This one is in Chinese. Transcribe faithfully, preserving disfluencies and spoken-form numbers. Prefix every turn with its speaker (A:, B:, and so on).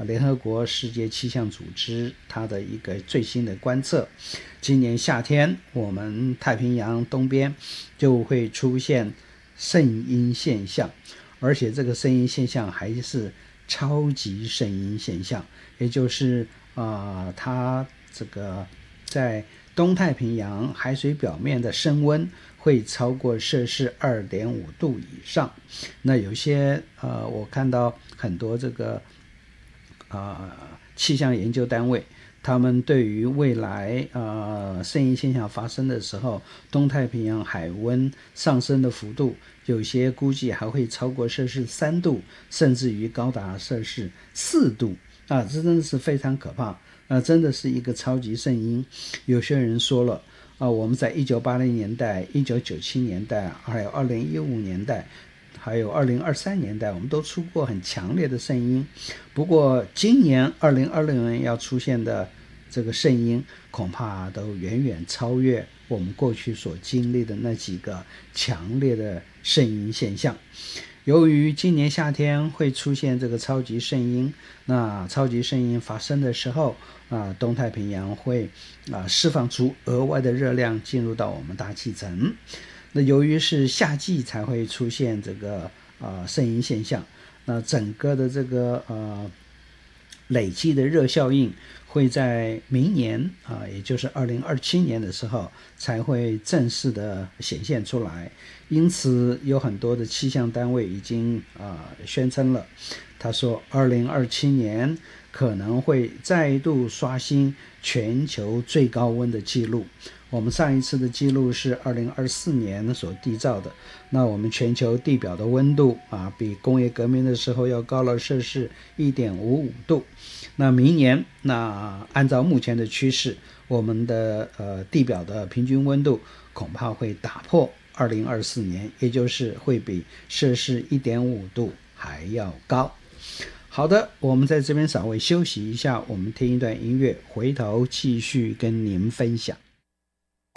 A: 联合国世界气象组织它的一个最新的观测，今年夏天我们太平洋东边就会出现圣婴现象，而且这个圣婴现象还是超级圣婴现象，也就是啊、呃，它这个在东太平洋海水表面的升温会超过摄氏 二点五 度以上。那有些呃，我看到很多这个啊、呃、气象研究单位，他们对于未来呃圣婴现象发生的时候，东太平洋海温上升的幅度，有些估计还会超过摄氏三度，甚至于高达摄氏四度啊，这真的是非常可怕。呃，真的是一个超级圣婴。有些人说了啊、呃，我们在一九八零年代、一九九七年代，还有二零一五年代，还有二零二三年代，我们都出过很强烈的圣婴。不过今年二零二零年要出现的这个圣婴，恐怕都远远超越我们过去所经历的那几个强烈的圣婴现象。由于今年夏天会出现这个超级圣婴，那超级圣婴发生的时候啊，东太平洋会啊释放出额外的热量进入到我们大气层。那由于是夏季才会出现这个啊圣婴现象，那整个的这个呃累积的热效应会在明年啊，也就是二零二七年的时候才会正式的显现出来。因此有很多的气象单位已经啊宣称了，他说二零二七年可能会再度刷新全球最高温的记录。我们上一次的记录是二零二四年所缔造的，那我们全球地表的温度啊，比工业革命的时候要高了摄氏 一点五五 度。那明年，那按照目前的趋势，我们的呃地表的平均温度恐怕会打破二零二四年，也就是会比摄氏 一点五 度还要高。好的，我们在这边稍微休息一下，我们听一段音乐，回头继续跟您分享。